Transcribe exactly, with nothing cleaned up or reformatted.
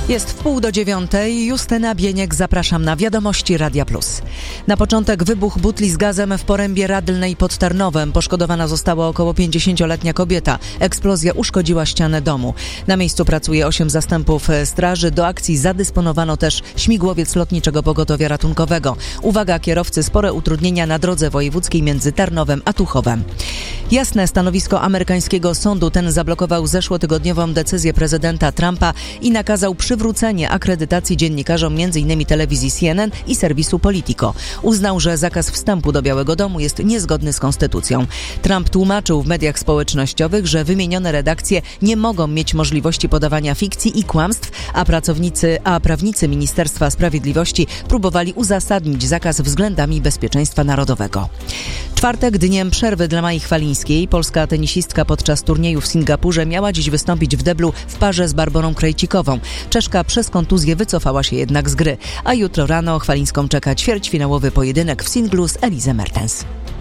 Jest w pół do dziewiątej. Justyna Bieniek, zapraszam na Wiadomości Radia Plus. Na początek wybuch butli z gazem w Porębie Radlnej pod Tarnowem. Poszkodowana została około pięćdziesięcioletnia kobieta. Eksplozja uszkodziła ścianę domu. Na miejscu pracuje osiem zastępów straży. Do akcji zadysponowano też śmigłowiec Lotniczego Pogotowia Ratunkowego. Uwaga kierowcy, spore utrudnienia na drodze wojewódzkiej między Tarnowem a Tuchowem. Jasne stanowisko amerykańskiego sądu. Ten zablokował zeszłotygodniową decyzję prezydenta Trumpa i nakazał przywrócenie akredytacji dziennikarzom m.in. telewizji C N N i serwisu Politico. Uznał, że zakaz wstępu do Białego Domu jest niezgodny z konstytucją. Trump tłumaczył w mediach społecznościowych, że wymienione redakcje nie mogą mieć możliwości podawania fikcji i kłamstw, a pracownicy, a prawnicy Ministerstwa Sprawiedliwości próbowali uzasadnić zakaz względami bezpieczeństwa narodowego. Czwartek dniem przerwy dla Mai Chwalińskiej. Polska tenisistka podczas turnieju w Singapurze miała dziś wystąpić w deblu w parze z Barborą Krejcikową. Czeszka przez kontuzję wycofała się jednak z gry, a jutro rano Chwalińską czeka ćwierćfinałowy pojedynek w singlu z Elizę Mertens.